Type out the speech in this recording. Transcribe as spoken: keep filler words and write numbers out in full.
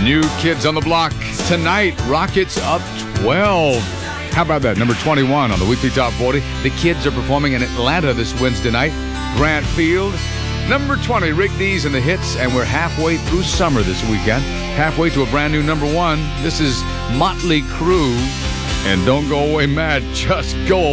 New Kids on the Block tonight. Rockets up twelve. How about that? Number twenty-one on the weekly top forty. The Kids are performing in Atlanta this Wednesday night. Grant Field. Number twenty, Rick Dees and the Hits. And we're halfway through summer this weekend. Halfway to a brand new number one. This is Motley Crue. And Don't Go Away Mad. Just go